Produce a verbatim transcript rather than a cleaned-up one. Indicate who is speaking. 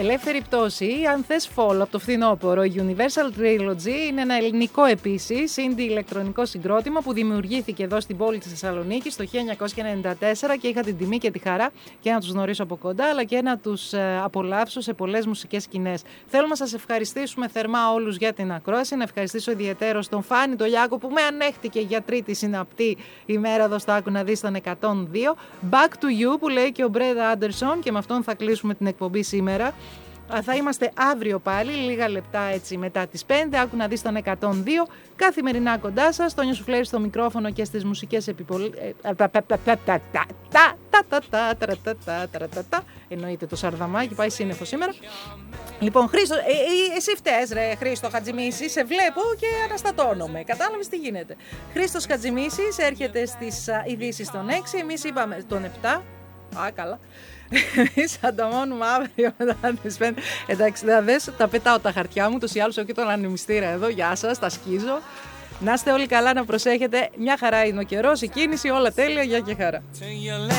Speaker 1: ελεύθερη πτώση ή αν θες Fall από το φθινόπωρο. Η Universal Trilogy είναι ένα ελληνικό επίσης indie ηλεκτρονικό συγκρότημα που δημιουργήθηκε εδώ στην πόλη της Θεσσαλονίκης το χίλια εννιακόσια ενενήντα τέσσερα και είχα την τιμή και τη χαρά και να τους γνωρίσω από κοντά αλλά και να τους απολαύσω σε πολλές μουσικές σκηνές. Θέλω να σας ευχαριστήσουμε θερμά όλους για την ακρόαση, να ευχαριστήσω ιδιαιτέρως τον Φάνη τον Λιάκο που με ανέχτηκε για τρίτη συναπτή ημέρα εδώ στο Άκου να δεις τον εκατόν δύο. Back to you που λέει και ο Μπρέδα Άντερσον και με αυτόν θα κλείσουμε την εκπομπή σήμερα. Θα είμαστε αύριο πάλι, λίγα λεπτά έτσι μετά τις πέντε. Άκου να δεις τον εκατόν δύο. Καθημερινά κοντά σας, Τόνιο Σουφλέρη στο μικρόφωνο και στις μουσικές επιπολ... Εννοείται το Σαρδαμάκι, πάει σύννεφο σήμερα. Λοιπόν, Χρήστο, ε, ε, εσύ φταίς ρε Χρήστο Χατζημίση, σε βλέπω και αναστατώνομαι. Κατάλαβες τι γίνεται. Χρήστος Χατζημίσης έρχεται στις ειδήσεις των έξι, εμείς είπαμε τον επτά. Α, καλά. Εμείς ανταμώνουμε αύριο μετά τις πέντε. Εντάξει, δες, τα πετάω τα χαρτιά μου, τους ή άλλους έχω και τον ανεμιστήρα εδώ. Γεια σας, τα σκίζω. Να είστε όλοι καλά, να προσέχετε. Μια χαρά είναι ο καιρός, η κίνηση, όλα τέλεια, γεια και χαρά.